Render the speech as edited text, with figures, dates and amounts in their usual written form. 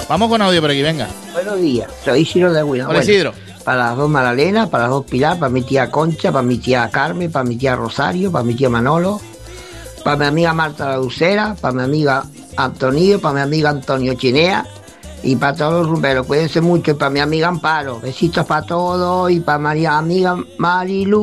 Vamos con audio por aquí, venga. Buenos días, soy Isidro de Huila. Hola, Isidro. Para las dos Magdalenas, para las dos Pilar, para mi tía Concha, para mi tía Carmen, para mi tía Rosario, para mi tía Manolo, para mi amiga Marta la Dulcera, para mi amiga Antonio, para mi amiga Antonio Chinea y para todos los rumberos. Cuídense mucho y para mi amiga Amparo. Besitos para todos y para mi amiga Marilu.